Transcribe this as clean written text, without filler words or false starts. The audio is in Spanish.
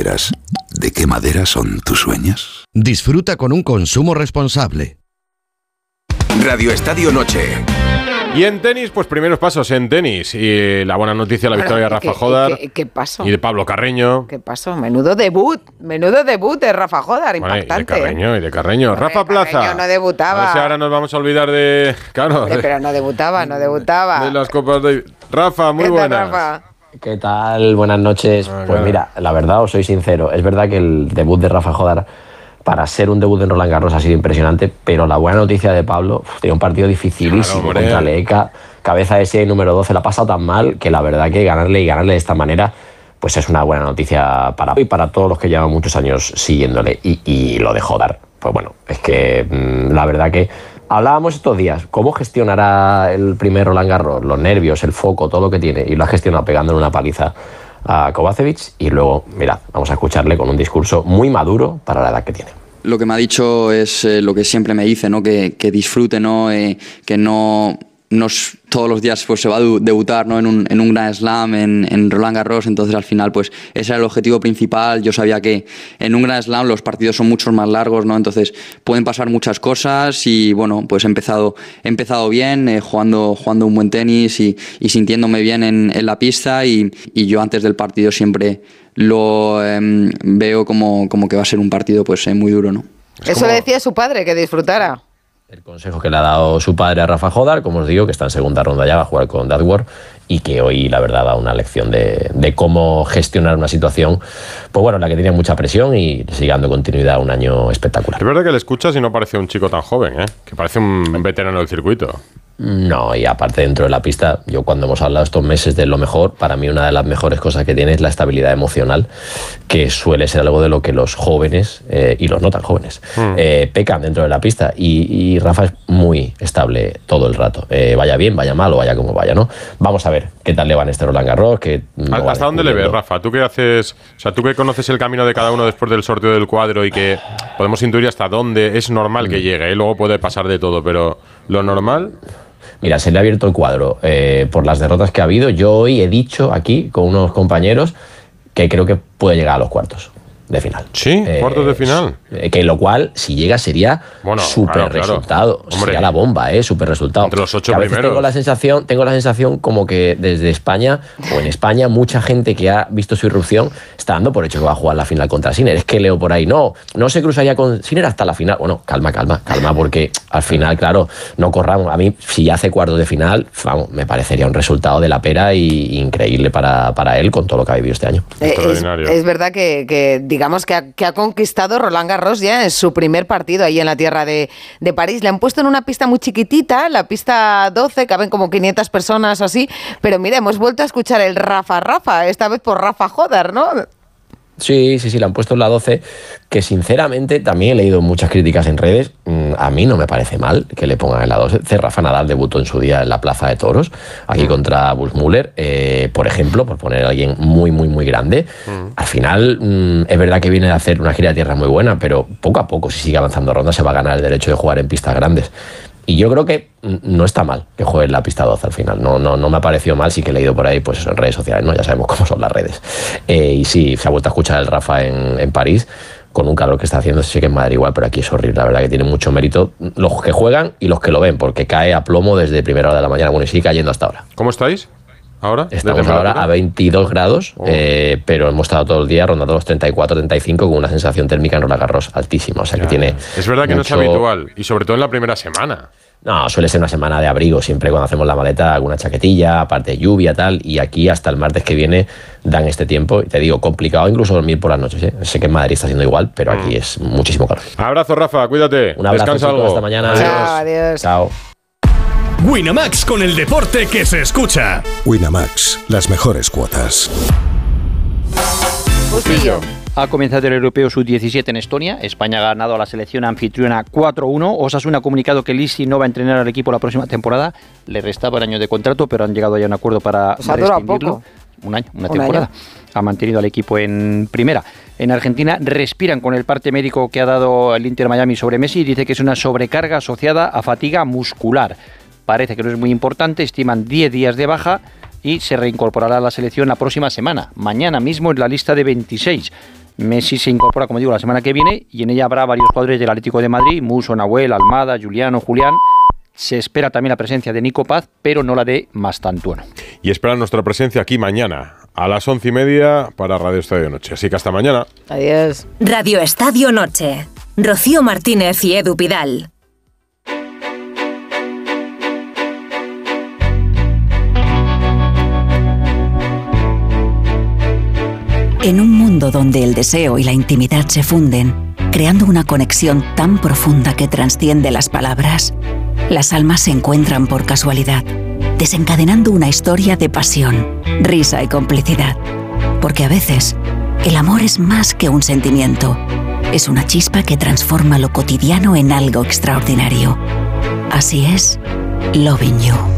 dijeras, ¿de qué madera son tus sueños? Disfruta con un consumo responsable. Radio Estadio Noche. Y en tenis, pues primeros pasos en tenis. Y la buena noticia, la victoria de Rafa Jodar. ¿Qué pasó? Y de Pablo Carreño. ¿Qué pasó? Menudo debut de Rafa Jodar, impactante. Y de Carreño. Rafa Plaza. Carreño no debutaba. A ver si ahora nos vamos a olvidar de... Claro. Pero no debutaba. De las copas de... Rafa, muy buenas. Rafa? ¿Qué tal? Buenas noches. Pues mira, la verdad, os soy sincero. Es verdad que el debut de Rafa Jodar, para ser un debut en Roland Garros, ha sido impresionante, pero la buena noticia de Pablo, tenía un partido dificilísimo contra Leeka, cabeza de serie número 12, la ha pasado tan mal que la verdad que ganarle de esta manera pues es una buena noticia para todos los que llevan muchos años siguiéndole. Y lo de Jodar, pues bueno, es que la verdad que hablábamos estos días, ¿cómo gestionará el primer Roland Garros? Los nervios, el foco, todo lo que tiene, y lo ha gestionado pegándole una paliza a Kovacevic. Y luego, mirad, vamos a escucharle con un discurso muy maduro para la edad que tiene. Lo que me ha dicho es lo que siempre me dice, ¿no? Que disfrute, ¿no? Que no todos los días pues se va a debutar, ¿no? en un Grand Slam, en Roland Garros. Entonces al final pues ese era el objetivo principal. Yo sabía que en un Grand Slam los partidos son mucho más largos, ¿no? Entonces pueden pasar muchas cosas y bueno, pues he empezado bien, jugando un buen tenis y sintiéndome bien en la pista y yo antes del partido siempre lo veo como que va a ser un partido pues muy duro, ¿no? Eso le decía su padre, que disfrutara. El consejo que le ha dado su padre a Rafa Jodar, como os digo, que está en segunda ronda ya, va a jugar con Dadwar, y que hoy la verdad da una lección de cómo gestionar una situación, pues bueno, la que tiene mucha presión y sigue dando continuidad a un año espectacular. Es verdad que le escuchas y no parece un chico tan joven, que parece un veterano del circuito. No, y aparte dentro de la pista, yo cuando hemos hablado estos meses de lo mejor, para mí una de las mejores cosas que tiene es la estabilidad emocional, que suele ser algo de lo que los jóvenes y los no tan jóvenes pecan dentro de la pista, y Rafa es muy estable todo el rato, vaya bien, vaya mal o vaya como vaya, ¿no? Vamos a ver qué tal le va en este Roland Garros. ¿Hasta dónde le ves, Rafa? ¿Tú qué haces? O sea, tú que conoces el camino de cada uno después del sorteo del cuadro y que podemos intuir hasta dónde es normal que llegue, y luego puede pasar de todo, pero lo normal... Mira, se le ha abierto el cuadro por las derrotas que ha habido. Yo hoy he dicho aquí con unos compañeros que creo que puede llegar a los cuartos de final. ¿Sí? ¿Cuartos de final? Que lo cual, si llega, sería súper resultado. Hombre, sería la bomba, súper resultado. Entre los 8 primeros. Tengo la sensación como que desde España, o en España, mucha gente que ha visto su irrupción está dando por hecho que va a jugar la final contra Sinner. Es que leo por ahí, no se cruzaría con Sinner hasta la final. Bueno, calma, porque al final, claro, no corramos. A mí, si hace cuartos de final, vamos, me parecería un resultado de la pera y increíble para él con todo lo que ha vivido este año. Es verdad que digamos que ha conquistado Roland Garros ya en su primer partido ahí en la tierra de París. Le han puesto en una pista muy chiquitita, la pista 12, caben como 500 personas o así, pero mira, hemos vuelto a escuchar el Rafa, esta vez por Rafa Jodar, ¿no? Sí, le han puesto en la 12, que sinceramente también he leído muchas críticas en redes. A mí no me parece mal que le pongan en la 12. Rafa Nadal debutó en su día en la Plaza de Toros, aquí contra Buchmüller, por ejemplo, por poner a alguien muy, muy, muy grande. Al final, es verdad que viene a hacer una gira de tierra muy buena, pero poco a poco, si sigue avanzando ronda, se va a ganar el derecho de jugar en pistas grandes. Y yo creo que no está mal que juegue en la pista 12 al final. No me ha parecido mal, sí que he leído por ahí pues en redes sociales, ¿no? Ya sabemos cómo son las redes. Y sí, se ha vuelto a escuchar el Rafa en París, con un calor que está haciendo. Sé que en Madrid igual, pero aquí es horrible. La verdad que tiene mucho mérito los que juegan y los que lo ven, porque cae a plomo desde primera hora de la mañana. Bueno, y sigue cayendo hasta ahora. ¿Cómo estáis ahora? Estamos ahora a 22 grados, pero hemos estado todo el día rondando los 34, 35 con una sensación térmica en Roland Garros altísima. O sea que tiene... Es verdad que no es habitual, y sobre todo en la primera semana. No, suele ser una semana de abrigo, siempre cuando hacemos la maleta, alguna chaquetilla, aparte de lluvia, tal, y aquí hasta el martes que viene dan este tiempo, y te digo, complicado incluso dormir por las noches, Sé que en Madrid está haciendo igual, pero aquí es muchísimo calor. Abrazo, Rafa, cuídate. Un abrazo, descansa algo. Hasta mañana. Adiós. Chao. Winamax, con el deporte que se escucha. Winamax, las mejores cuotas. Bustillo. Ha comenzado el Europeo Sub-17 en Estonia. España ha ganado a la selección anfitriona 4-1. Osasuna ha comunicado que Lisi no va a entrenar al equipo la próxima temporada. Le restaba el año de contrato, pero han llegado ya a un acuerdo para rescindirlo. Un año, una temporada. Ha mantenido al equipo en primera. En Argentina respiran con el parte médico que ha dado el Inter Miami sobre Messi. Dice que es una sobrecarga asociada a fatiga muscular. Parece que no es muy importante. Estiman 10 días de baja y se reincorporará a la selección la próxima semana. Mañana mismo en la lista de 26. Messi se incorpora, como digo, la semana que viene y en ella habrá varios jugadores del Atlético de Madrid, Muso, Nahuel, Almada, Juliano, Julián. Se espera también la presencia de Nico Paz, pero no la de Mastantuono. Y esperan nuestra presencia aquí mañana a las 11:30 para Radio Estadio Noche. Así que hasta mañana. Adiós. Radio Estadio Noche. Rocío Martínez y Edu Pidal. En un mundo donde el deseo y la intimidad se funden, creando una conexión tan profunda que trasciende las palabras, las almas se encuentran por casualidad, desencadenando una historia de pasión, risa y complicidad. Porque a veces, el amor es más que un sentimiento, es una chispa que transforma lo cotidiano en algo extraordinario. Así es, Loving You.